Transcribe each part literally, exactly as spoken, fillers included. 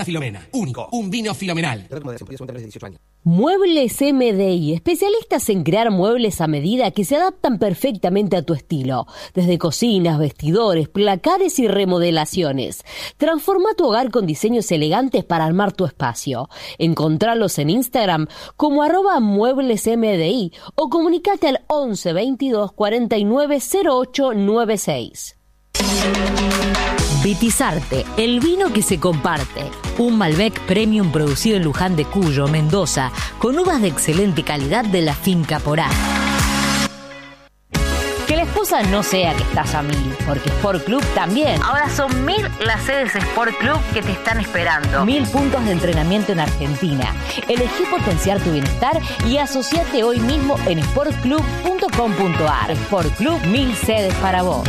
Santa Filomena. Único. Un vino filomenal. Muebles M D I, especialistas en crear muebles a medida que se adaptan perfectamente a tu estilo. Desde cocinas, vestidores, placares y remodelaciones. Transforma tu hogar con diseños elegantes para armar tu espacio. Encontralos en Instagram como arroba muebles M D I o comunicate al once veintidós cuarenta y nueve cero ocho noventa y seis. Vitizarte, el vino que se comparte. Un Malbec Premium producido en Luján de Cuyo, Mendoza, con uvas de excelente calidad de la finca Porá. Que la excusa no sea que estás a mil, porque Sport Club también. Ahora son mil las sedes Sport Club que te están esperando. Mil puntos de entrenamiento en Argentina. Elegí potenciar tu bienestar y asociate hoy mismo en sport club punto com punto a r. Sport Club, mil sedes para vos.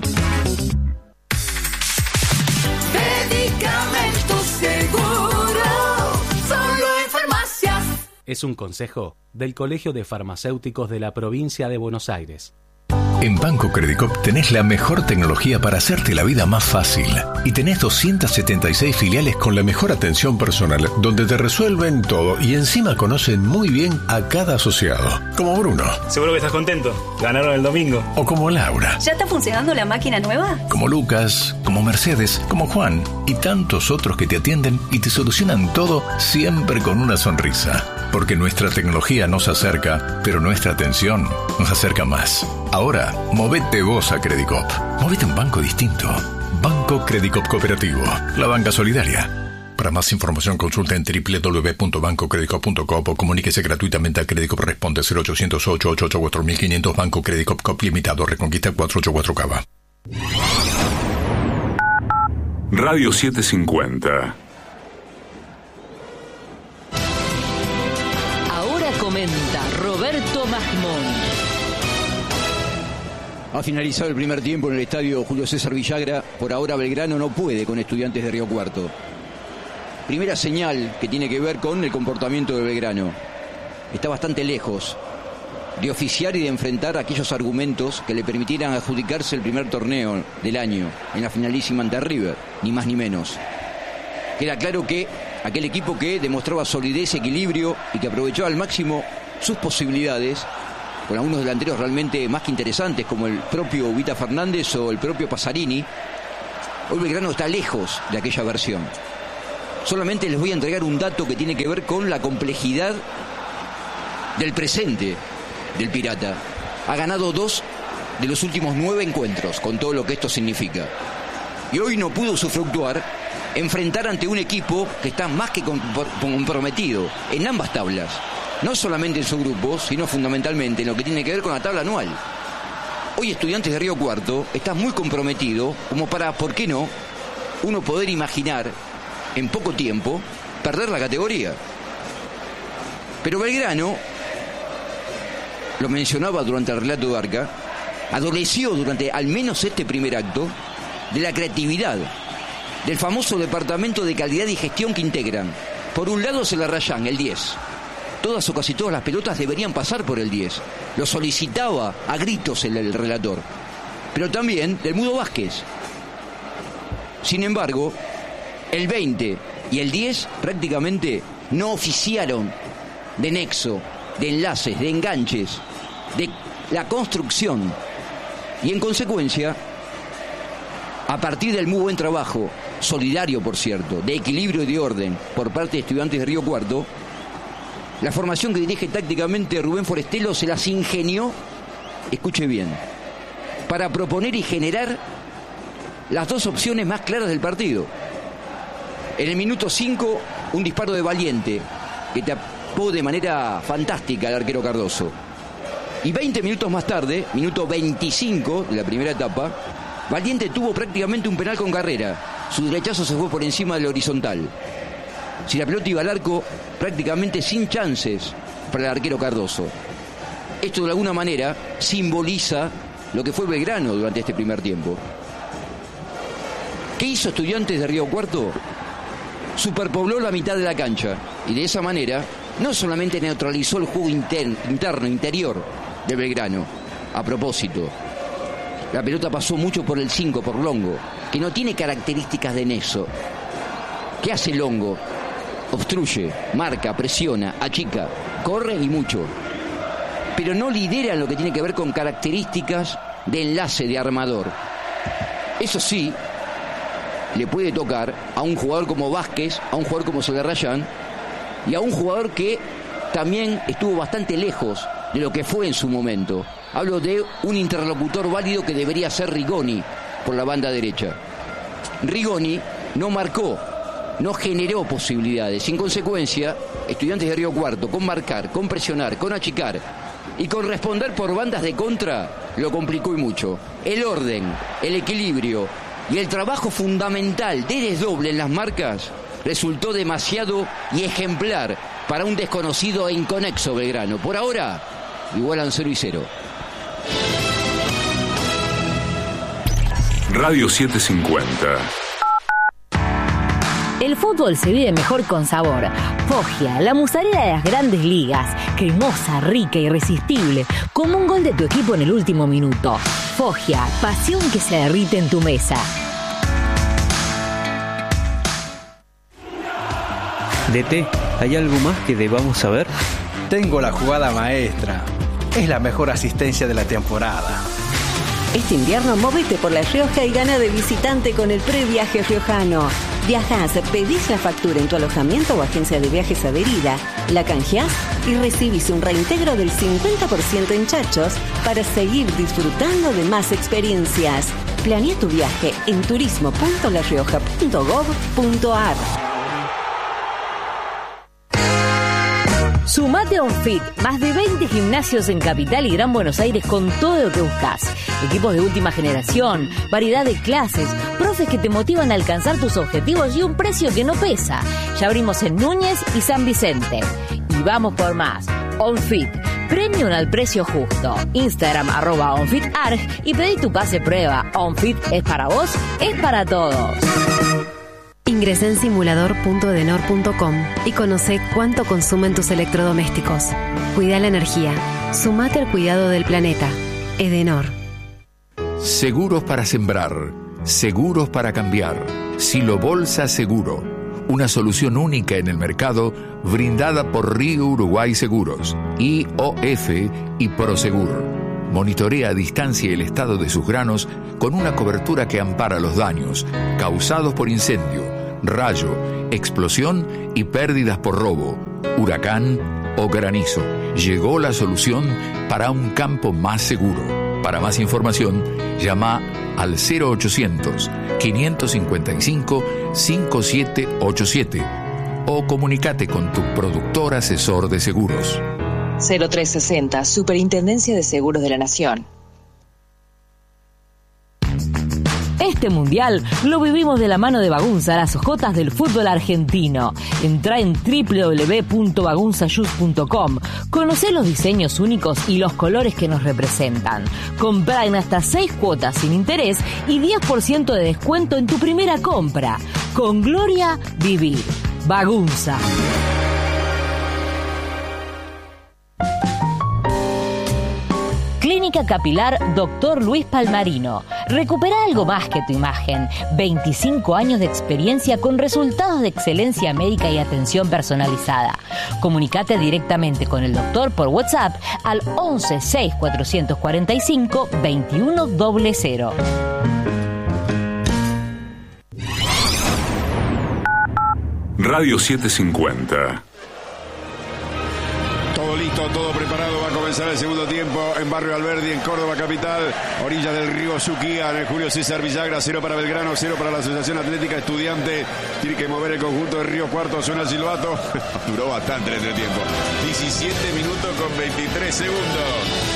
Medicamentos Seguro, solo en farmacias. Es un consejo del Colegio de Farmacéuticos de la Provincia de Buenos Aires. En Banco Credicop tenés la mejor tecnología para hacerte la vida más fácil. Y tenés doscientas setenta y seis filiales con la mejor atención personal, donde te resuelven todo y encima conocen muy bien a cada asociado. Como Bruno. Seguro que estás contento. Ganaron el domingo. O como Laura. ¿Ya está funcionando la máquina nueva? Como Lucas, como Mercedes, como Juan y tantos otros que te atienden y te solucionan todo siempre con una sonrisa. Porque nuestra tecnología nos acerca, pero nuestra atención nos acerca más. Ahora, movete vos a Credicop. Movete a un banco distinto. Banco Credicop Cooperativo. La banca solidaria. Para más información consulta en doble u doble u doble u punto banco credicop punto com o comuníquese gratuitamente a Credicop Responde cero ochocientos ocho ochenta y ocho cuatro mil quinientos Banco Credicop Cop Limitado Reconquista cuatrocientos ochenta y cuatro Cava. Radio setecientos cincuenta. Ahora comenta Roberto Magmón. Ha finalizado el primer tiempo en el estadio Julio César Villagra. Por ahora Belgrano no puede con Estudiantes de Río Cuarto. Primera señal que tiene que ver con el comportamiento de Belgrano. Está bastante lejos de oficiar y de enfrentar aquellos argumentos que le permitieran adjudicarse el primer torneo del año en la finalísima ante River, ni más ni menos. Queda claro que aquel equipo que demostraba solidez, equilibrio y que aprovechó al máximo sus posibilidades, con algunos delanteros realmente más que interesantes, como el propio Ubita Fernández o el propio Passarini. Hoy Belgrano está lejos de aquella versión. Solamente les voy a entregar un dato que tiene que ver con la complejidad del presente del Pirata. Ha ganado dos de los últimos nueve encuentros, con todo lo que esto significa. Y hoy no pudo usufructuar, enfrentar ante un equipo que está más que comprometido en ambas tablas. No solamente en su grupo, sino fundamentalmente en lo que tiene que ver con la tabla anual. Hoy Estudiantes de Río Cuarto está muy comprometido como para, ¿por qué no?, uno poder imaginar en poco tiempo perder la categoría. Pero Belgrano, lo mencionaba durante el relato de Arca, adoleció durante al menos este primer acto de la creatividad, del famoso departamento de calidad y gestión que integran. Por un lado Celarrayán, el diez. Todas o casi todas las pelotas deberían pasar por el diez. Lo solicitaba a gritos el, el relator. Pero también del Mudo Vázquez. Sin embargo, el veinte y el diez prácticamente no oficiaron de nexo, de enlaces, de enganches, de la construcción. Y en consecuencia, a partir del muy buen trabajo, solidario por cierto, de equilibrio y de orden por parte de Estudiantes de Río Cuarto, la formación que dirige tácticamente Rubén Forestelo se las ingenió, escuche bien, para proponer y generar las dos opciones más claras del partido. En el minuto cinco, un disparo de Valiente, que tapó de manera fantástica al arquero Cardoso. Y veinte minutos más tarde, minuto veinticinco de la primera etapa, Valiente tuvo prácticamente un penal con carrera. Su derechazo se fue por encima del horizontal. Si la pelota iba al arco, prácticamente sin chances para el arquero Cardoso. Esto de alguna manera simboliza lo que fue Belgrano durante este primer tiempo. ¿Qué hizo Estudiantes de Río Cuarto? Superpobló la mitad de la cancha y de esa manera no solamente neutralizó el juego inter- interno, interior de Belgrano. A propósito, la pelota pasó mucho por el cinco, por Longo, que no tiene características de nexo, ¿Qué hace Longo? Obstruye, marca, presiona, achica, corre y mucho. Pero no lidera en lo que tiene que ver con características de enlace, de armador. Eso sí, le puede tocar a un jugador como Vázquez, a un jugador como Solerrayán y a un jugador que también estuvo bastante lejos de lo que fue en su momento. Hablo de un interlocutor válido que debería ser Rigoni por la banda derecha. Rigoni no marcó, no generó posibilidades. En consecuencia, Estudiantes de Río Cuarto, con marcar, con presionar, con achicar y con responder por bandas de contra, lo complicó y mucho. El orden, el equilibrio y el trabajo fundamental de desdoble en las marcas resultó demasiado y ejemplar para un desconocido e inconexo Belgrano. Por ahora, igualan cero y cero. Radio setecientos cincuenta. El fútbol se vive mejor con sabor. Foggia, la musarela de las grandes ligas. Cremosa, rica, irresistible. Como un gol de tu equipo en el último minuto. Foggia, pasión que se derrite en tu mesa. D T, ¿hay algo más que debamos saber? Tengo la jugada maestra. Es la mejor asistencia de la temporada. Este invierno móvete por La Rioja y gana de visitante con el previaje riojano. Viajás, pedís la factura en tu alojamiento o agencia de viajes adherida, la canjeás y recibís un reintegro del cincuenta por ciento en chachos para seguir disfrutando de más experiencias. Planea tu viaje en turismo punto la rioja punto gob punto ar. Sumate a OnFit, más de veinte gimnasios en Capital y Gran Buenos Aires con todo lo que buscas. Equipos de última generación, variedad de clases, profes que te motivan a alcanzar tus objetivos y un precio que no pesa. Ya abrimos en Núñez y San Vicente. Y vamos por más. OnFit, premium al precio justo. Instagram arroba OnFitArg y pedí tu pase prueba. OnFit es para vos, es para todos. Ingresa en simulador punto edenor punto com y conoce cuánto consumen tus electrodomésticos. Cuida la energía. Sumate al cuidado del planeta. Edenor. Seguros para sembrar. Seguros para cambiar. Silo Bolsa Seguro. Una solución única en el mercado brindada por Río Uruguay Seguros, I O F y Prosegur. Monitorea a distancia el estado de sus granos con una cobertura que ampara los daños causados por incendio, rayo, explosión y pérdidas por robo, huracán o granizo. Llegó la solución para un campo más seguro. Para más información, llama al cero ochocientos, quinientos cincuenta y cinco, cincuenta y siete ochenta y siete o comunícate con tu productor asesor de seguros. cero tres sesenta, Superintendencia de Seguros de la Nación. Este mundial lo vivimos de la mano de Bagunza, las ojotas del fútbol argentino. Entrá en doble u doble u doble u punto bagunza shoes punto com. Conocé los diseños únicos y los colores que nos representan. Comprá en hasta seis cuotas sin interés y diez por ciento de descuento en tu primera compra. Con gloria, vivir. Bagunza. Clínica Capilar Doctor Luis Palmarino. Recupera algo más que tu imagen. veinticinco años de experiencia con resultados de excelencia médica y atención personalizada. Comunicate directamente con el doctor por WhatsApp al once seis cuatrocientos cuarenta y cinco veintiuno cero cero. Radio setecientos cincuenta. Todo listo, todo preparado, va a comenzar el segundo tiempo en Barrio Alberdi, en Córdoba capital, orillas del río Suquía, en el Julio César Villagra, cero para Belgrano, cero para la Asociación Atlética Estudiante. Tiene que mover el conjunto de Río Cuarto, suena el silbato. Duró bastante el entretiempo. diecisiete minutos con veintitrés segundos.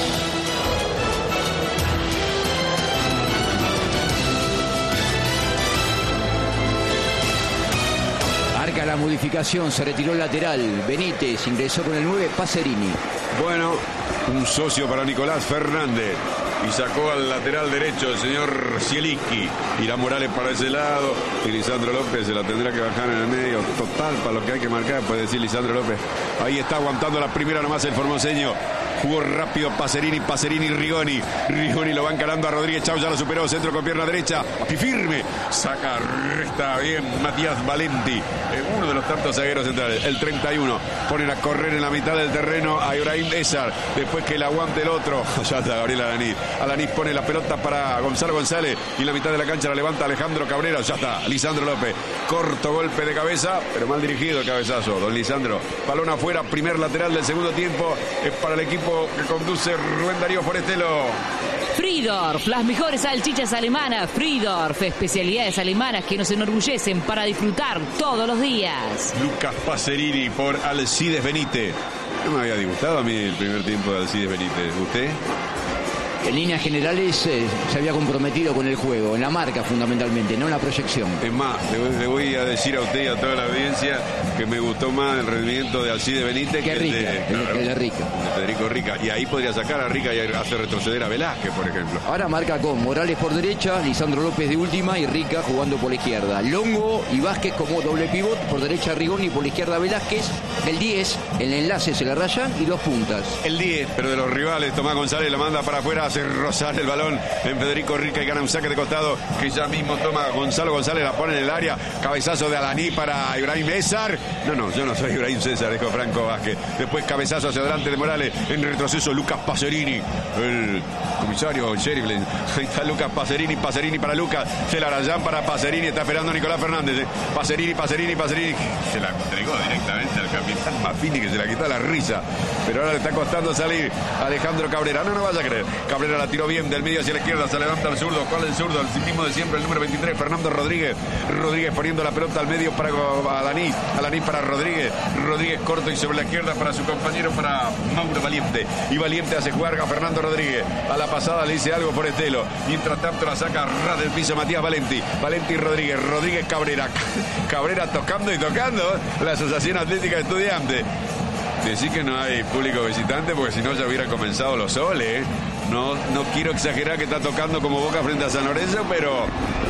Marca la modificación, se retiró el lateral. Benítez ingresó con el nueve, Pacerini. Bueno, un socio para Nicolás Fernández. Y sacó al lateral derecho el señor Zielinski. Irá Morales para ese lado. Y Lisandro López se la tendrá que bajar en el medio. Total, para lo que hay que marcar, puede decir Lisandro López. Ahí está aguantando la primera nomás el formoseño. Jugó rápido Pacerini, Pacerini, Rigoni. Rigoni lo va encarando a Rodríguez. Chau, ya lo superó. Centro con pierna derecha. Y firme. Saca, resta bien Matías Valenti. Eh, uno de los tantos zagueros centrales. El treinta y uno. Ponen a correr en la mitad del terreno a Ibrahim Ezar. Después que el aguante el otro. Ya está Gabriel Alanís. Alanís pone la pelota para Gonzalo González. Y la mitad de la cancha la levanta Alejandro Cabrera. Ya está. Lisandro López. Corto golpe de cabeza. Pero mal dirigido el cabezazo. Don Lisandro. Balón afuera. Primer lateral del segundo tiempo. Es para el equipo que conduce Rubén Darío Forestelo. Fridorf, las mejores salchichas alemanas. Fridorf, especialidades alemanas que nos enorgullecen para disfrutar todos los días. Lucas Pacerini por Alcides Benítez. No me había disgustado a mí el primer tiempo de Alcides Benítez. ¿Usted? En líneas generales eh, se había comprometido con el juego, en la marca fundamentalmente, no en la proyección. Es más, le, le voy a decir a usted y a toda la audiencia que me gustó más el rendimiento de Alcides Benítez que, que Rica, el de, claro, el de Rica. De Federico Rica. Y ahí podría sacar a Rica y hacer retroceder a Velázquez, por ejemplo. Ahora marca con Morales por derecha, Lisandro López de última y Rica jugando por la izquierda. Longo y Vázquez como doble pivot, por derecha Rigoni y por la izquierda Velázquez. El diez, el enlace se la rayan y dos puntas. El diez, pero de los rivales, Tomás González la manda para afuera, hace rozar el balón en Federico Rica y gana un saque de costado que ya mismo toma Gonzalo González, la pone en el área. Cabezazo de Alaní para Ibrahim Ezar. No, no, yo no soy Ibrahim César, dijo Franco Vázquez. Después cabezazo hacia adelante de Morales. En retroceso Lucas Pacerini, el comisario, el sheriff. Ahí está Lucas Pacerini, Pacerini para Lucas. Se la Rayán para Pacerini, está esperando Nicolás Fernández. ¿eh? Pacerini, Pacerini, Pacerini. Se la entregó directamente al capitán Maffini, que se la quitó la risa. Pero ahora le está costando salir Alejandro Cabrera. No, no vaya a creer. Cabrera la tiró bien del medio hacia la izquierda, se levanta el zurdo. ¿Cuál es el zurdo? El mismo de siempre, el número veintitrés, Fernando Rodríguez. Rodríguez poniendo la pelota al medio para Alaní. Alaní para Rodríguez. Rodríguez corto y sobre la izquierda para su compañero, para Mauro Valiente. Y Valiente hace jugar a Fernando Rodríguez. A la pasada le dice algo Forestelo. Mientras tanto la saca ras del piso Matías Valenti. Valenti y Rodríguez. Rodríguez Cabrera. Cabrera tocando y tocando. La Asociación Atlética de Estudiantes. Decir que no hay público visitante porque si no ya hubieran comenzado los soles. ¿eh? No, no quiero exagerar que está tocando como Boca frente a San Lorenzo, pero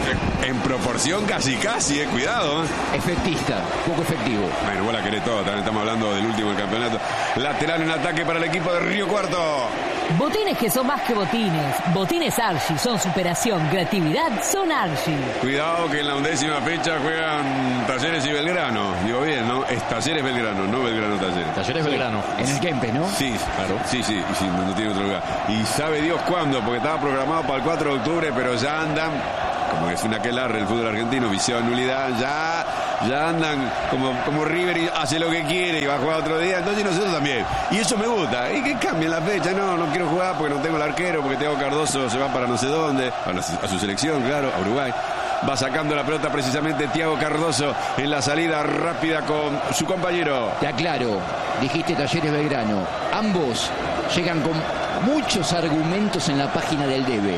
en proporción casi casi, eh, cuidado. ¿eh? Efectista, poco efectivo. Bueno, vos la querés todo, también estamos hablando del último del campeonato. Lateral en ataque para el equipo de Río Cuarto. Botines que son más que botines. Botines Archie son superación, creatividad, son Archie. Cuidado que en la undécima fecha juegan Talleres y Belgrano. Digo bien, ¿no? Es Talleres Belgrano, no Belgrano Talleres. Talleres Belgrano. En el Kempes, ¿no? Sí, claro. Sí, sí, sí, no tiene otro lugar. Y sabe Dios cuándo, porque estaba programado para el cuatro de octubre, pero ya andan, como es una aquelarre el fútbol argentino, viciado en nulidad, ya, ya andan como, como River y hace lo que quiere y va a jugar otro día, entonces nosotros también. Y eso me gusta, y que cambien la fecha, no, no quiero jugar porque no tengo el arquero, porque Thiago Cardoso se va para no sé dónde, a su selección, claro, a Uruguay. Va sacando la pelota precisamente Thiago Cardoso en la salida rápida con su compañero. Te aclaro, dijiste Talleres Belgrano. Ambos llegan con muchos argumentos en la página del Debe.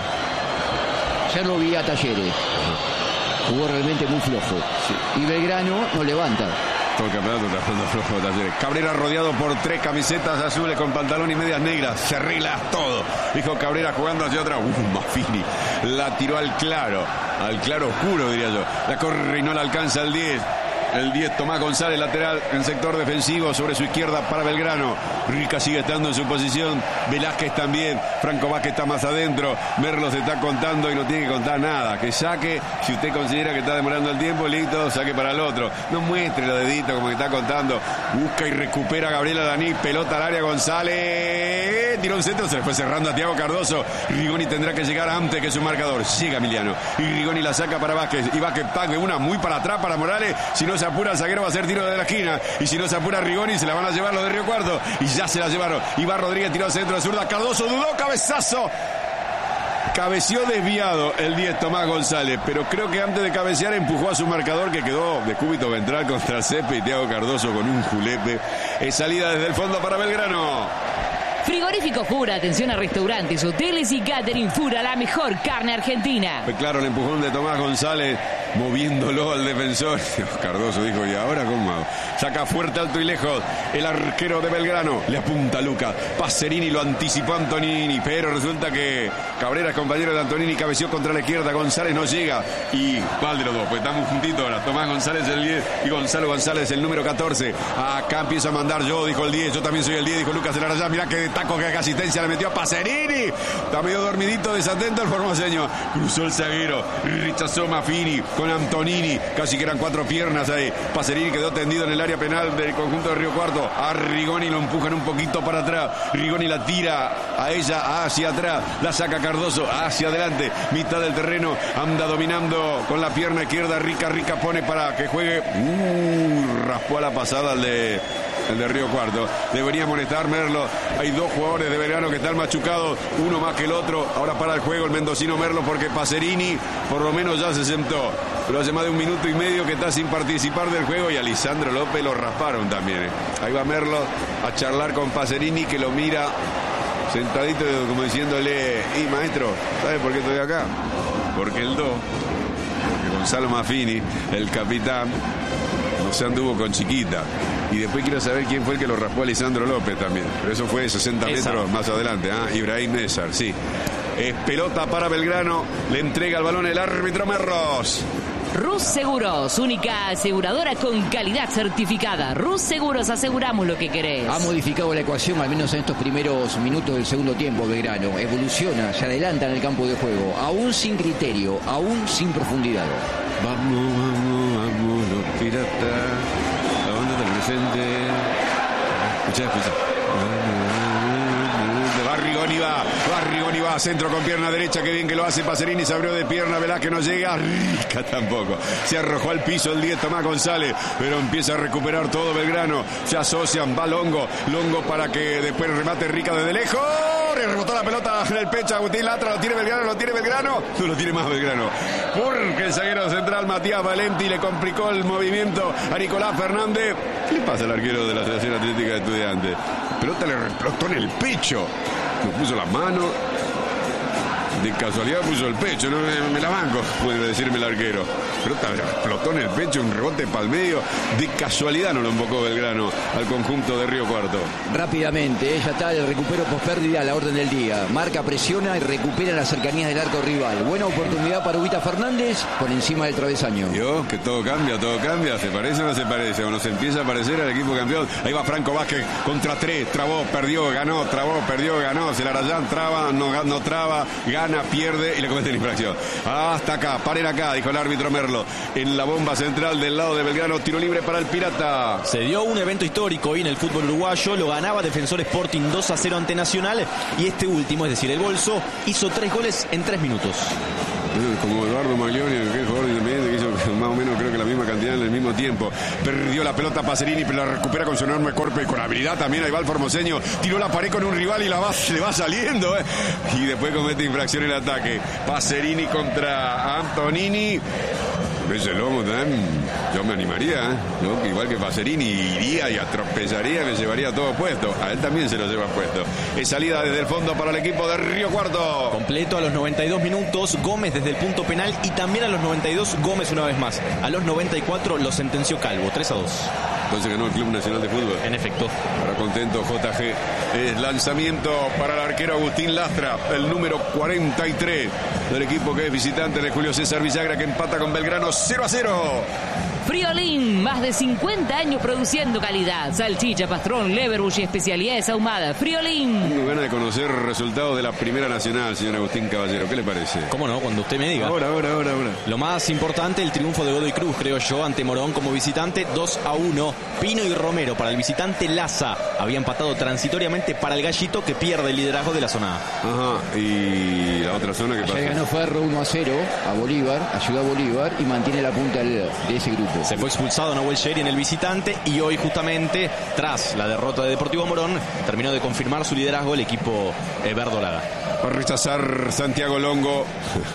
Ya lo vi a Talleres. Jugó realmente muy flojo. Sí. Y Belgrano no levanta. Todo el campeonato está jugando flojo Talleres. Cabrera rodeado por tres camisetas azules con pantalón y medias negras. Se arregla todo. Dijo Cabrera jugando hacia otra. Uh, Maffini. La tiró al claro. Al claro oscuro, diría yo. La corre y no la alcanza el diez. El diez, Tomás González, lateral en sector defensivo, sobre su izquierda para Belgrano. Rica sigue estando en su posición. Velázquez también. Franco Vázquez está más adentro. Merlos está contando y no tiene que contar nada. Que saque, si usted considera que está demorando el tiempo, listo, saque para el otro. No muestre los deditos como que está contando. Busca y recupera Gabriel Alaní. Pelota al área, González. Tiró un centro, se le fue cerrando a Thiago Cardoso. Rigoni tendrá que llegar antes que su marcador. Llega Emiliano. Y Rigoni la saca para Vázquez. Y Vázquez pague una muy para atrás para Morales. Si no se apura el zaguero va a hacer tiro de la esquina. Y si no se apura Rigoni se la van a llevar los de Río Cuarto. Y ya se la llevaron. Iván Rodríguez tiró al centro de zurda. Cardoso dudó. Cabezazo. Cabeció desviado el diez Tomás González. Pero creo que antes de cabecear empujó a su marcador que quedó de cúbito ventral contra el Cepe. Y Thiago Cardoso con un julepe. Es salida desde el fondo para Belgrano. Frigorífico Fura, atención a restaurantes, hoteles y catering. Fura, la mejor carne argentina. Fue claro el empujón de Tomás González moviéndolo al defensor. Cardoso dijo, ¿y ahora cómo hago? Saca fuerte, alto y lejos el arquero de Belgrano. Le apunta a Luca. Pacerini lo anticipó Antonini, pero resulta que Cabrera, compañero de Antonini, cabeció contra la izquierda. González no llega. Y mal de los dos, pues estamos juntitos ahora. Tomás González el diez y Gonzalo González el número catorce. Acá empieza a mandar yo, dijo el diez. Yo también soy el diez, dijo Lucas de la Raya. Mirá que taco, que asistencia le metió a Pacerini. Está medio dormidito, desatento el formoseño. Cruzó el zaguero. Rechazó Maffini con Antonini. Casi que eran cuatro piernas ahí. Pacerini quedó tendido en el área penal del conjunto de Río Cuarto. A Rigoni lo empujan un poquito para atrás. Rigoni la tira a ella hacia atrás. La saca Cardoso hacia adelante. Mitad del terreno. Anda dominando con la pierna izquierda. Rica, Rica pone para que juegue. Uh, raspó a la pasada el de, el de Río Cuarto. Debería molestar Merlo. Hay dos jugadores de Belgrano que están machucados. Uno más que el otro. Ahora para el juego el mendocino Merlo porque Pacerini por lo menos ya se sentó. Pero hace más de un minuto y medio que está sin participar del juego y a Lisandro López lo rasparon también. Eh. Ahí va Merlo a charlar con Pacerini que lo mira sentadito como diciéndole, y maestro, ¿sabe por qué estoy acá? Porque el do, porque Gonzalo Maffini, el capitán, no se anduvo con chiquita. Y después quiero saber quién fue el que lo raspó a Lisandro López también. Pero eso fue sesenta metros más adelante. ¿eh? Ibrahim Nézar, sí. Es pelota para Belgrano. Le entrega el balón el árbitro Merlos. Rus Seguros, única aseguradora con calidad certificada. Rus Seguros, aseguramos lo que querés. Ha modificado la ecuación, al menos en estos primeros minutos del segundo tiempo, Belgrano. Evoluciona, se adelanta en el campo de juego. Aún sin criterio, aún sin profundidad. Vamos, vamos, vamos, los piratas. La banda del presente. Escucha, escucha. Va Rigoni, va, va Rigoni, va, centro con pierna derecha, qué bien que lo hace Pacerini, se abrió de pierna, Velázquez no llega, Rica tampoco, se arrojó al piso el diez Tomás González, pero empieza a recuperar todo Belgrano, se asocian, va Longo, Longo para que después remate Rica desde lejos, y rebotó la pelota en el pecho, Agustín Latra, lo tiene Belgrano, lo tiene Belgrano, no lo tiene más Belgrano, porque el zaguero central Matías Valenti le complicó el movimiento a Nicolás Fernández. ¿Qué le pasa al arquero de la Asociación Atlética de Estudiantes? La pelota le explotó en el pecho. Me puso las manos. De casualidad puso el pecho. No me, me la banco, puede decirme el arquero. Pero explotó en el pecho, un rebote para el medio. De casualidad no lo invocó Belgrano al conjunto de Río Cuarto. Rápidamente, ya está el recupero post pérdida a la orden del día. Marca, presiona y recupera las cercanías del arco rival. Buena oportunidad para Ubita Fernández por encima del travesaño. Yo, que todo cambia, todo cambia. ¿Se parece o no se parece? O nos empieza a parecer al equipo campeón. Ahí va Franco Vázquez contra tres. Trabó, perdió, ganó, trabó, perdió, ganó. Celarayán traba, no, no traba, gana, pierde y le comete la infracción. Hasta acá, paren acá, dijo el árbitro Merlo. En la bomba central del lado de Belgrano, tiro libre para el Pirata. Se dio un evento histórico hoy en el fútbol uruguayo. Lo ganaba Defensor Sporting dos a cero ante Nacional. Y este último, es decir, el Bolso, hizo tres goles en tres minutos. Como Eduardo Maglioni, que es jugador independiente, que hizo más o menos creo que la misma cantidad en el mismo tiempo. Perdió la pelota Pacerini, pero la recupera con su enorme cuerpo y con habilidad también. Ahí va el formoseño, tiró la pared con un rival y la va, le va saliendo, ¿eh? Y después comete infracción en el ataque. Pacerini contra Antonini. Ese lomo también, yo me animaría, ¿eh? ¿No? Igual que Pacerini, iría y atropellaría, me llevaría todo puesto. A él también se lo lleva puesto. Es salida desde el fondo para el equipo de Río Cuarto. Completo a los noventa y dos minutos, Gómez desde el punto penal y también a los noventa y dos Gómez una vez más. A los noventa y cuatro lo sentenció Calvo, tres a dos. Entonces ganó el Club Nacional de Fútbol. En efecto. Para contento J G. Es lanzamiento para el arquero Agustín Lastra, el número cuarenta y tres del equipo que es visitante de Julio César Villagra, que empata con Belgrano cero a cero. Friolín, más de cincuenta años produciendo calidad. Salchicha, pastrón, leverbush y especialidades ahumadas. Friolín. Tengo ganas de conocer resultados de la Primera Nacional, señor Agustín Caballero. ¿Qué le parece? ¿Cómo no? Cuando usted me diga. Ahora, ahora, ahora, ahora. Lo más importante, el triunfo de Godoy Cruz, creo yo, ante Morón como visitante, dos a uno. Pino y Romero para el visitante Laza. Había empatado transitoriamente para el Gallito, que pierde el liderazgo de la zona A. Ajá, y la otra zona que pasa. Ya ganó Ferro uno a cero a Bolívar, a Ciudad Bolívar, y mantiene la punta de ese grupo. Se fue expulsado Nahuel Sheri en el visitante y hoy justamente, tras la derrota de Deportivo Morón, terminó de confirmar su liderazgo el equipo eh, verdolaga. Va a rechazar Santiago Longo.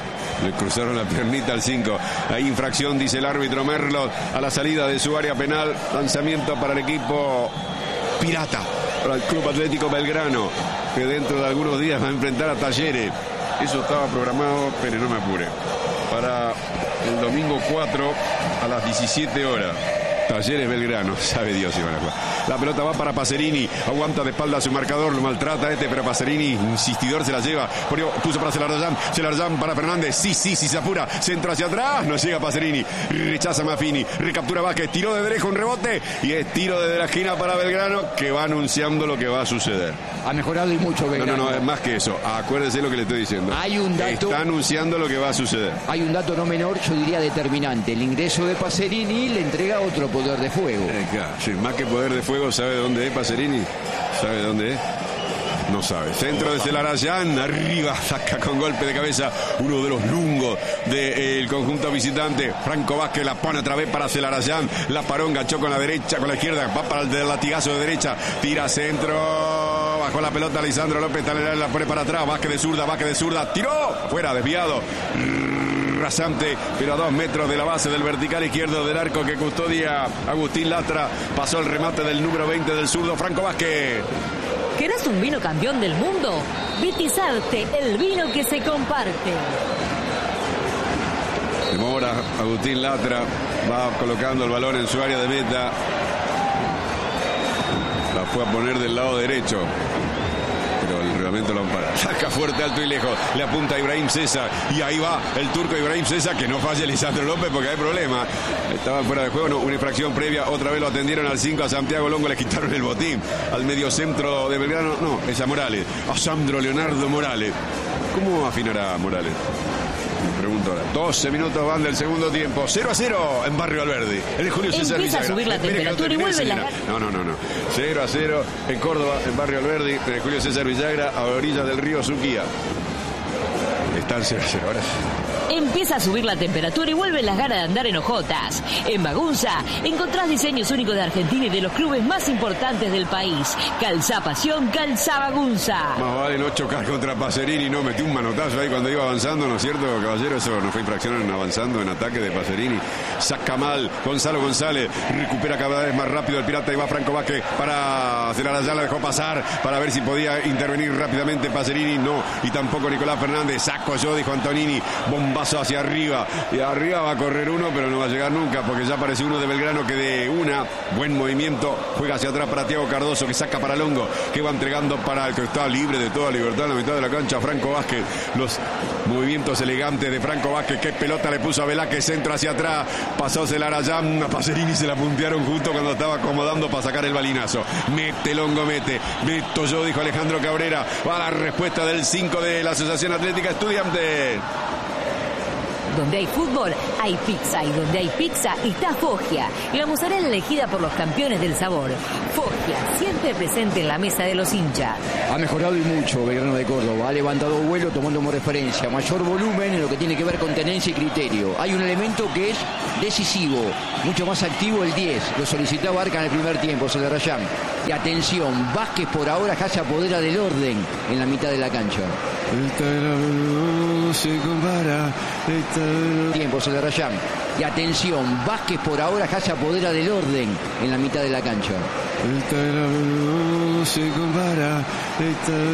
Le cruzaron la piernita al cinco. Hay infracción, dice el árbitro Merlo, a la salida de su área penal. Lanzamiento para el equipo Pirata, para el Club Atlético Belgrano, que dentro de algunos días va a enfrentar a Talleres. Eso estaba programado, pero no me apure. Para el domingo cuatro a las diecisiete horas. Talleres Belgrano, sabe Dios si van a jugar. La pelota va para Pacerini, aguanta de espalda a su marcador, lo maltrata este, pero Pacerini, insistidor, se la lleva. Ponió, puso para Celarayán, Celarayán para Fernández, sí, sí, sí se apura, centro hacia atrás, no llega Pacerini, rechaza Maffini, recaptura Vázquez, tiró de derecha un rebote y es tiro desde la esquina para Belgrano, que va anunciando lo que va a suceder. Ha mejorado y mucho Belgrano. No, no, no, es más que eso, acuérdese lo que le estoy diciendo. Hay un dato. Está anunciando lo que va a suceder. Hay un dato no menor, yo diría determinante. El ingreso de Pacerini le entrega otro poder de fuego. Eh, claro, sí, más que poder de fuego, ¿sabe dónde es Pacerini? ¿Sabe dónde es? No sabe. Centro de Celarayán, arriba, saca con golpe de cabeza uno de los lungos del conjunto visitante. Franco Vázquez la pone otra vez para Celarayán, la paró, enganchó con la derecha, con la izquierda, va para el latigazo de derecha, tira centro, bajó la pelota Lisandro López, la pone para atrás, Vázquez de zurda, Vázquez de zurda, tiró, fuera, desviado. Rasante, pero a dos metros de la base del vertical izquierdo del arco que custodia Agustín Latra. Pasó el remate del número veinte del zurdo Franco Vázquez. ¿Querés un vino campeón del mundo? Vitizarte, el vino que se comparte. Demora Agustín Latra, va colocando el balón en su área de meta. La fue a poner del lado derecho, pero el reglamento lo ampara. Saca fuerte, alto y lejos. Le apunta a Ibrahim César. Y ahí va el turco Ibrahim César. Que no falle Lisandro López porque hay problema. Estaba fuera de juego. No, una infracción previa. Otra vez lo atendieron al cinco a Santiago Longo. Le quitaron el botín. Al mediocentro de Belgrano. No, es a Morales. A Sandro Leonardo Morales. ¿Cómo afinará Morales? Me pregunto ahora. doce minutos van del segundo tiempo. cero a cero en Barrio Alberdi. El de Julio César Empieza Villagra. a subir la Espere temperatura no y vuelve la... No, no, no, no. cero a cero en Córdoba, en Barrio Alberdi. El de Julio César Villagra, a orillas del río Suquía. Están cero a cero ahora. Empieza a subir la temperatura y vuelven las ganas de andar en hojotas. En Magunza encontrás diseños únicos de Argentina y de los clubes más importantes del país. Calzá Pasión, Calzá Magunza. Más vale no chocar contra Pacerini. No, metí un manotazo ahí cuando iba avanzando, ¿no es cierto, caballero? Eso no fue infracción en avanzando en ataque de Pacerini. Saca mal Gonzalo González. Recupera cada vez más rápido el pirata y va Franco Vázquez para Celarayán. La dejó pasar para ver si podía intervenir rápidamente Pacerini. No, y tampoco Nicolás Fernández. Saco yo, dijo Antonini. Bomba hacia arriba, y arriba va a correr uno, pero no va a llegar nunca, porque ya apareció uno de Belgrano que de una, buen movimiento, juega hacia atrás para Thiago Cardoso, que saca para Longo, que va entregando para el que está libre de toda libertad en la mitad de la cancha, Franco Vázquez. Los movimientos elegantes de Franco Vázquez, que pelota le puso a Velázquez, centro hacia atrás, pasó Celarayán, a Pacerini se la puntearon justo cuando estaba acomodando para sacar el balinazo. Mete Longo, mete, meto yo, dijo Alejandro Cabrera. Va la respuesta del cinco de la Asociación Atlética Estudiantes. Donde hay fútbol, hay pizza. Y donde hay pizza, está Foggia. La mozzarella elegida por los campeones del sabor. Foggia, siempre presente en la mesa de los hinchas. Ha mejorado y mucho Belgrano de Córdoba. Ha levantado vuelo tomando como referencia. Mayor volumen en lo que tiene que ver con tenencia y criterio. Hay un elemento que es decisivo. Mucho más activo el diez. Lo solicitaba Arca en el primer tiempo, Celarayán. Y atención, Vázquez por ahora ya se apodera del orden en la mitad de la cancha. Se compara. Tiempo, Celarayán. Y atención, Vázquez por ahora ya se apodera del orden en la mitad de la cancha. Se compara.